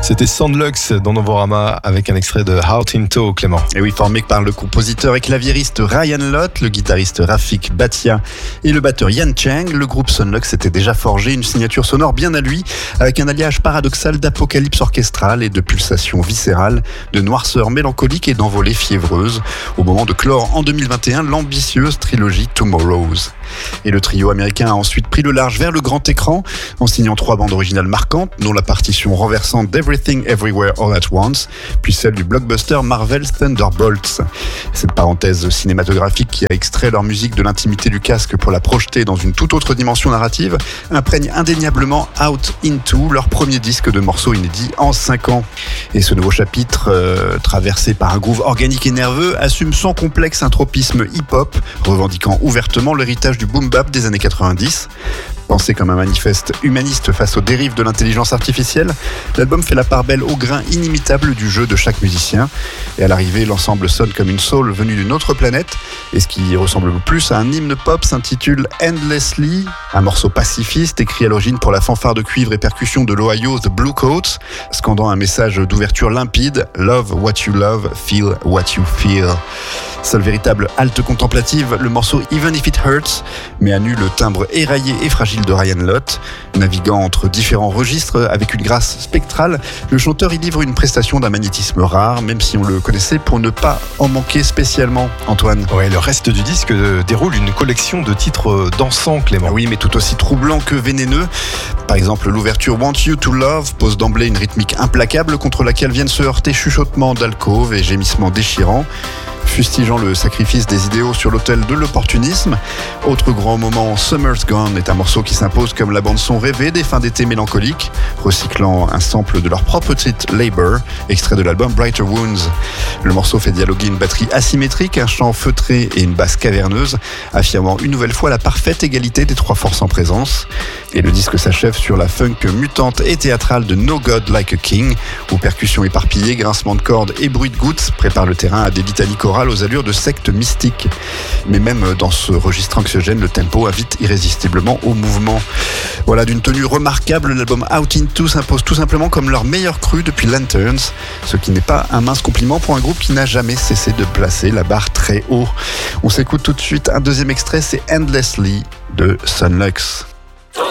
C'était Soundlux dans Novorama avec un extrait de Heart in Tow, Clément. Et oui, formé par le compositeur et claviériste Ryan Lott, le guitariste Rafik Bhatia et le batteur Yan Cheng, le groupe Soundlux s'était déjà forgé une signature sonore bien à lui, avec un alliage paradoxal d'apocalypse orchestrale et de pulsations viscérales, de noirceur mélancolique et d'envolée fiévreuse, au moment de clore en 2021 l'ambitieuse trilogie Tomorrows. Et le trio américain a ensuite pris le large vers le grand écran, en signant 3 bandes originales marquantes, dont la partition renversante d'Everything Everywhere All at Once, puis celle du blockbuster Marvel's Thunderbolts. Cette parenthèse cinématographique qui a extrait leur musique de l'intimité du casque pour la projeter dans une toute autre dimension narrative, imprègne indéniablement Out Into, leur premier disque de morceaux inédits en 5 ans. Et ce nouveau chapitre, traversé par un groove organique et nerveux, assume sans complexe un tropisme hip-hop, revendiquant ouvertement l'héritage du boom-bap des années 90. Pensé comme un manifeste humaniste face aux dérives de l'intelligence artificielle, l'album fait la part belle au grain inimitable du jeu de chaque musicien. Et à l'arrivée, l'ensemble sonne comme une soul venue d'une autre planète. Et ce qui ressemble le plus à un hymne pop s'intitule Endlessly, un morceau pacifiste écrit à l'origine pour la fanfare de cuivre et percussion de l'Ohio The Blue Coats, scandant un message d'ouverture limpide: Love what you love, feel what you feel. Seule véritable halte contemplative, le morceau Even If It Hurts met à nu le timbre éraillé et fragile de Ryan Lott. Naviguant entre différents registres avec une grâce spectrale, le chanteur y livre une prestation d'un magnétisme rare, même si on le connaissait pour ne pas en manquer spécialement. Antoine. Ouais, le reste du disque déroule une collection de titres dansants, Clément. Oui, mais tout aussi troublant que vénéneux. Par exemple, l'ouverture Want You to Love pose d'emblée une rythmique implacable contre laquelle viennent se heurter chuchotements d'alcôve et gémissements déchirants, fustigeant le sacrifice des idéaux sur l'autel de l'opportunisme. Autre grand moment, Summer's Gone est un morceau qui s'impose comme la bande-son rêvée des fins d'été mélancoliques, recyclant un sample de leur propre titre Labor, extrait de l'album Brighter Wounds. Le morceau fait dialoguer une batterie asymétrique, un chant feutré et une basse caverneuse, affirmant une nouvelle fois la parfaite égalité des 3 forces en présence. Et le disque s'achève sur la funk mutante et théâtrale de No God Like a King, où percussions éparpillées, grincements de cordes et bruit de gouttes préparent le terrain à des litanies chorales aux allures de secte mystique. Mais même dans ce registre anxiogène, le tempo invite irrésistiblement au mouvement. Voilà, d'une tenue remarquable, l'album Out Into s'impose tout simplement comme leur meilleur cru depuis Lanterns, ce qui n'est pas un mince compliment pour un groupe qui n'a jamais cessé de placer la barre très haut. On s'écoute tout de suite un deuxième extrait, c'est Endlessly de Soundlux.